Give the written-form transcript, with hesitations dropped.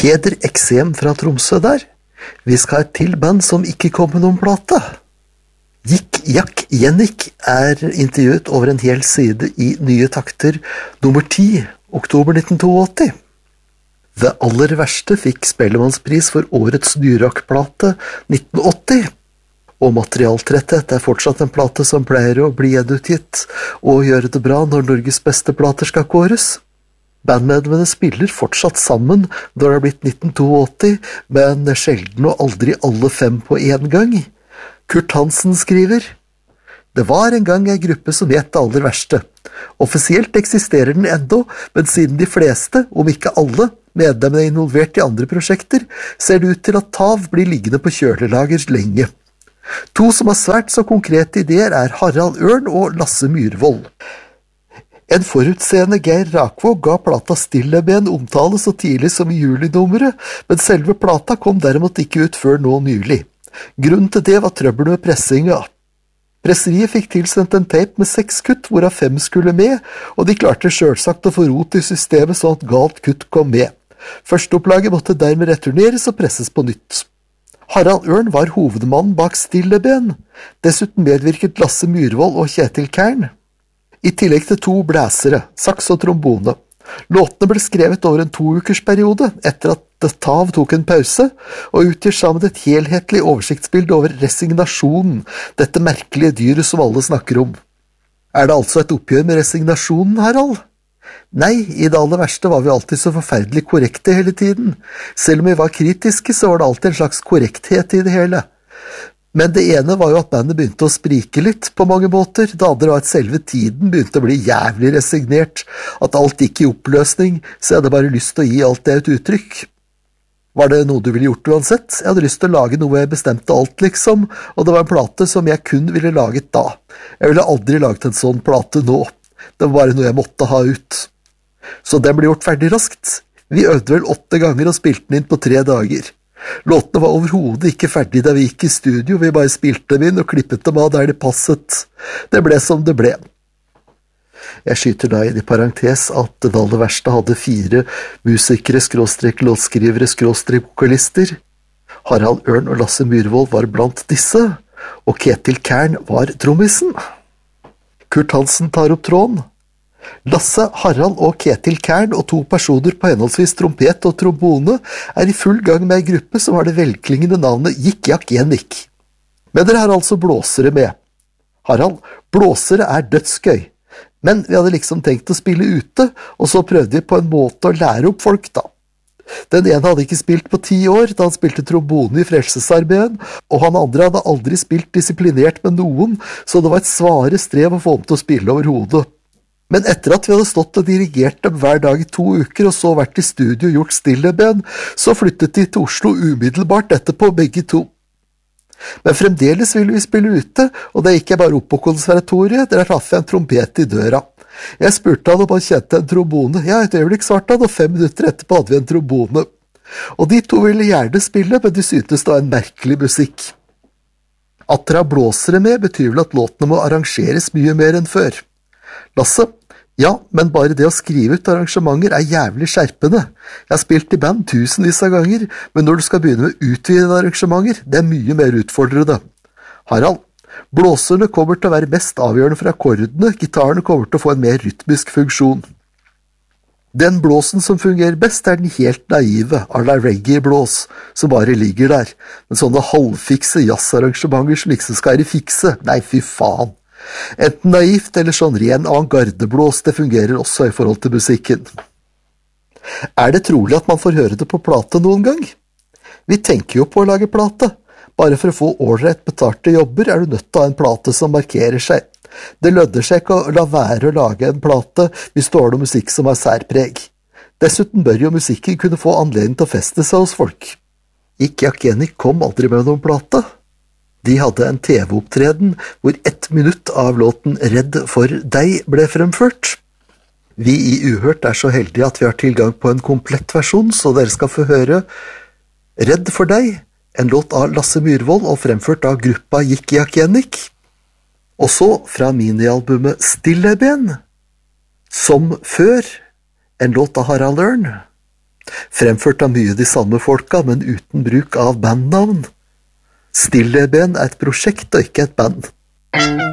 Peder Eksem fra Tromsø der. Vi skal ha et til band som ikke kom med noen plate. Yik Yak Yennik intervjuet over en hel side i Nye Takter nummer 10, oktober 1982. Det aller verste fikk Spellemannspris for årets nyrockplate 1980. Og Materialtretthet fortsatt en plate som pleier å bli gjenutgitt og gjøre det bra når Norges beste plater skal kåres. Bandmedlemmene spiller fortsatt sammen når det har blitt 1982, men sjelden og aldri alle 5 på en gang. Kurt Hansen skriver: Det var en gang en gruppe som het det aller verste. Offisielt eksisterer den ennå, men siden de fleste, om ikke alle, medlemmene er involvert i andre prosjekter, ser det ut til at TAV blir liggende på kjølelager lenge. 2 som har svært så konkrete ideer Harald Ørn og Lasse Myrvold. En forutseende Geir Rakvåg ga plata Stilleben omtale så tidlig som i julinummeret, men selve plata kom derimot ikke ut før nå nylig. Grunnen til det var trøbbel med pressinga. Presseriet fikk tilsendt en tape med 6 kutt, hvorav 5 skulle med, og de klarte selvsagt å få rot i systemet sånn at galt kutt kom med. Førsteopplaget måtte dermed returneres og presses på nytt. Harald Ørn var hovedmannen bak Stilleben. Dessuten medvirket Lasse Myrvold og Kjetil Kern. I tillegg til 2 blæsere, saks og trombone. Låtene ble skrevet over en 2-ukersperiode, etter at TAV tok en pause, og utgjør sammen et helhetlig oversiktsbilde over resignasjonen, dette merkelige dyret som alle snakker om. Det altså et oppgjør med resignasjonen, Harald? Nei, i det aller verste var vi alltid så forferdelig korrekte hele tiden. Selv om vi var kritiske, så var det alltid en slags korrekthet i det hele. Men det ene var jo at bandet begynte å sprike litt på mange måter, det andre var at selve tiden begynte å bli jævlig resignert, at alt gikk i oppløsning, så jeg hadde bare lyst til å gi alt det et uttrykk. Var det noe du ville gjort uansett? Jeg hadde lyst til å lage noe jeg bestemte alt liksom, og det var en plate som jeg kun ville laget da. Jeg ville aldri laget en sånn plate nå. Det var bare noe jeg måtte ha ut. Så den ble gjort ferdig raskt. Vi øvde vel 8 ganger og spilte den inn på 3 dager. Låtene var overhodet ikke ferdig da vi gikk i studio, vi bare spilte dem inn og klippet dem av der de passet. Det ble som det ble. Jeg skyter da inn i parentes at det aller verste hadde 4 musikere, låtskrivere, vokalister. Harald Ørn og Lasse Myrvold var blant disse, og Kjetil Kern var trommisen. Kurt Hansen tar opp tråden. Lasse, Harald og Kjetil Kern og 2 personer på henholdsvis trompet og trombone i full gang med en gruppe som har det velklingende navnet Yik Yak Yennik. Men dere har altså blåsere med. Harald, blåsere dødsgøy. Men vi hadde liksom tenkt å spille ute, og så prøvde vi på en måte å lære opp folk da. Den ene hadde ikke spilt på 10 år, da han spilte trombone i Frelsesarmeen, og han andre hadde aldri spilt disiplinert med noen, så det var et svare strev å få ham til å spille over hodet. Men etter at vi hadde stått og dirigert dem hver dag i 2 uker, og så vært i studio og gjort Stilleben, så flyttet de til Oslo umiddelbart etterpå, begge 2. Men fremdeles ville vi spille ute, og da gikk jeg bare opp på konservatoriet, der traff jeg en trompet i døra. Jeg spurte han om han kjente en trombone. Ja, et øyeblikk svarte han, og 5 minutter etterpå hadde vi en trombone. Og de 2 ville gjerne spille, men de syntes det var en merkelig musikk. At dere har blåsere med betyr vel at låtene må arrangeres mye mer enn før. Lasse, ja, men bare det å skrive ut arrangementer jævlig skjerpende. Jeg har spilt i band tusenvis av ganger, men når du skal begynne med utvidede arrangementer, det mye mer utfordrende. Harald, blåserne kommer til å være mest avgjørende for akkordene, gitarene kommer til å få en mer rytmisk funksjon. Den blåsen som fungerer best den helt naive, à la reggae-blås, som bare ligger der, men sånne halvfikse jazzarrangementer som liksom skal være fikse, nei fy faen. Enten naivt eller sånn ren avantgardeblås, det fungerer også i forhold til musikken. Det trolig at man får høre det på plate noen gang? Vi tenker jo på å lage plate. Bare for å få ålreit betalte jobber du nødt til å ha en plate som markerer seg. Det lønner seg ikke å la være å lage en plate hvis du har noe musikk som har særpreg. Dessuten bør jo musikken kunne få anledning til å feste seg hos folk. Yik Yak Yennik kom aldri med noen plate. De hadde en TV-opptreden hvor 1 minutt av låten Redd for deg ble fremført. Vi i Uhørt så heldige at vi har tilgang på en komplett versjon, så dere skal få høre Redd for deg, en låt av Lasse Myrvold og fremført av gruppa Yik Yak Yennik. Og så fra minialbumet Stilleben, Som før, en låt av Harald Ørn. Fremført av mye de samme folka, men uten bruk av bandnavn. Stilleben er et prosjekt og ikke et band.